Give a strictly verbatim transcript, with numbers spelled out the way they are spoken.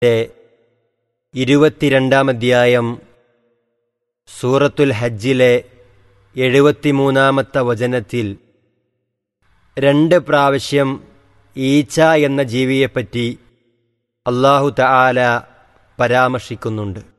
ഇരുപത്തിരണ്ടാം അധ്യായം സൂറത്തുൽ ഹജ്ജിലെ എഴുപത്തിമൂന്നാമത്തെ വചനത്തിൽ രണ്ട് പ്രാവശ്യം ഈച്ച എന്ന ജീവിയെപ്പറ്റി അല്ലാഹു തആല പരാമർശിക്കുന്നുണ്ട്.